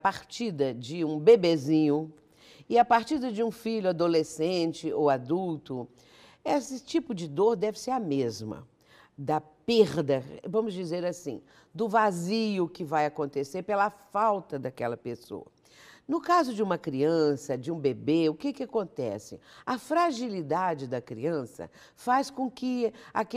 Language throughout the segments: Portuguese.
partida de um bebezinho e a partida de um filho adolescente ou adulto, esse tipo de dor deve ser a mesma, da perda, vamos dizer assim, do vazio que vai acontecer pela falta daquela pessoa. No caso de uma criança, de um bebê, o que acontece? A fragilidade da criança faz com que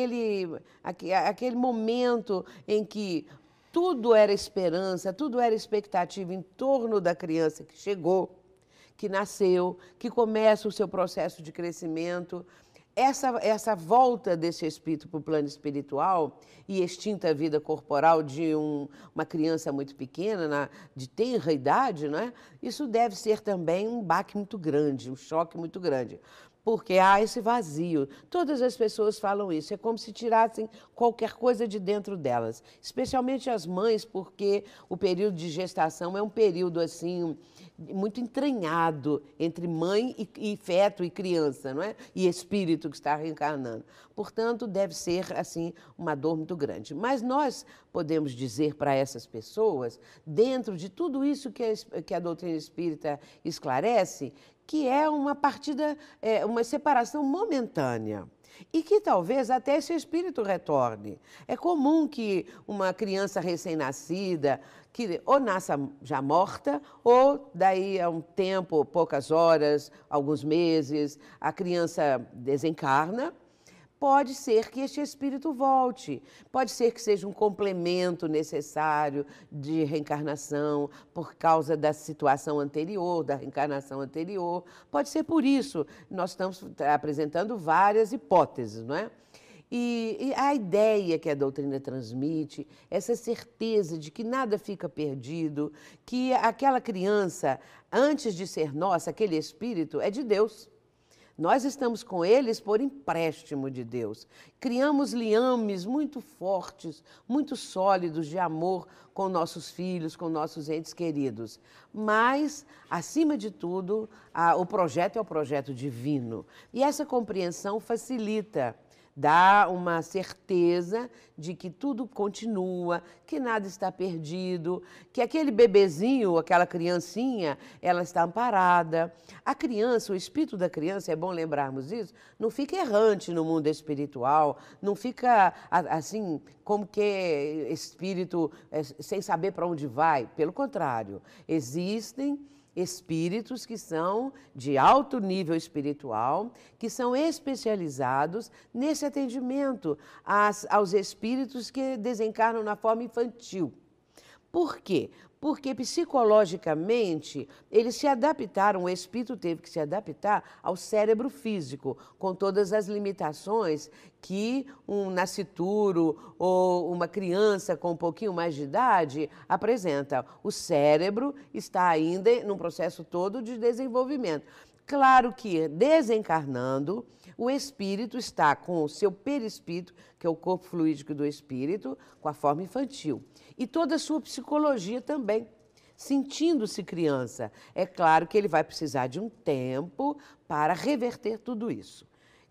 aquele momento em que tudo era esperança, tudo era expectativa em torno da criança que chegou, que nasceu, que começa o seu processo de crescimento, essa volta desse espírito para o plano espiritual e extinta vida corporal de uma criança muito pequena, de tenra idade, não é? Isso deve ser também um baque muito grande, um choque muito grande. Porque há esse vazio. Todas as pessoas falam isso. É como se tirassem qualquer coisa de dentro delas. Especialmente as mães, porque o período de gestação é um período assim muito entranhado entre mãe e feto e criança, não é? E espírito que está reencarnando. Portanto, deve ser assim uma dor muito grande. Mas nós podemos dizer para essas pessoas, dentro de tudo isso que a doutrina espírita esclarece, que é uma partida, uma separação momentânea. E que talvez até esse espírito retorne. É comum que uma criança recém-nascida, que ou nasça já morta, ou daí a um tempo, poucas horas, alguns meses, a criança desencarna. Pode ser que este espírito volte, pode ser que seja um complemento necessário de reencarnação por causa da situação anterior, da reencarnação anterior. Pode ser por isso. Nós estamos apresentando várias hipóteses, não é? E a ideia que a doutrina transmite, essa certeza de que nada fica perdido, que aquela criança, antes de ser nossa, aquele espírito, é de Deus. Nós estamos com eles por empréstimo de Deus. Criamos liames muito fortes, muito sólidos de amor com nossos filhos, com nossos entes queridos. Mas, acima de tudo, o projeto é o projeto divino. E essa compreensão facilita, dá uma certeza de que tudo continua, que nada está perdido, que aquele bebezinho, aquela criancinha, ela está amparada. A criança, o espírito da criança, é bom lembrarmos isso, não fica errante no mundo espiritual, não fica assim como que espírito sem saber para onde vai. Pelo contrário, existem espíritos que são de alto nível espiritual, que são especializados nesse atendimento aos espíritos que desencarnam na forma infantil. Por quê? Porque psicologicamente eles se adaptaram, o espírito teve que se adaptar ao cérebro físico, com todas as limitações que um nascituro ou uma criança com um pouquinho mais de idade apresenta. O cérebro está ainda num processo todo de desenvolvimento. Claro que, desencarnando, o espírito está com o seu perispírito, que é o corpo fluídico do espírito, com a forma infantil. E toda a sua psicologia também, sentindo-se criança. É claro que ele vai precisar de um tempo para reverter tudo isso.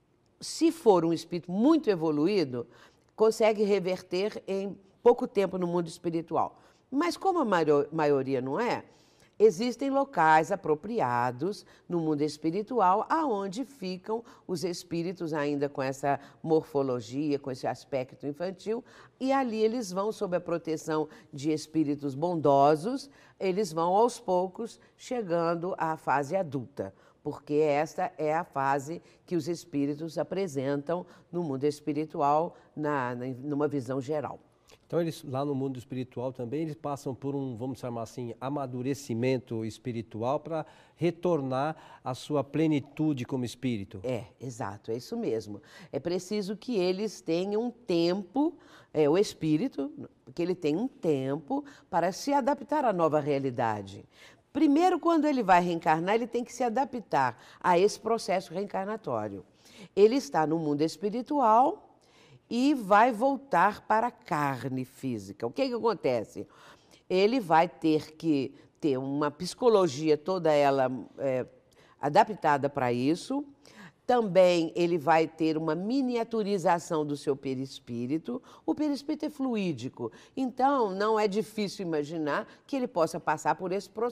Se for um espírito muito evoluído, consegue reverter em pouco tempo no mundo espiritual. Mas como a maioria não é, existem locais apropriados no mundo espiritual aonde ficam os espíritos ainda com essa morfologia, com esse aspecto infantil, e ali eles vão, sob a proteção de espíritos bondosos, eles vão aos poucos chegando à fase adulta, porque esta é a fase que os espíritos apresentam no mundo espiritual, numa visão geral. Então, eles lá no mundo espiritual também, eles passam por um, vamos chamar assim, amadurecimento espiritual para retornar à sua plenitude como espírito. Exato, é isso mesmo. É preciso que eles tenham um tempo, o espírito, que ele tenha um tempo para se adaptar à nova realidade. Primeiro, quando ele vai reencarnar, ele tem que se adaptar a esse processo reencarnatório. Ele está no mundo espiritual e vai voltar para a carne física. O que acontece? Ele vai ter que ter uma psicologia toda ela adaptada para isso, Também ele vai ter uma miniaturização do seu perispírito. O perispírito é fluídico, então não é difícil imaginar que ele possa passar por esse processo.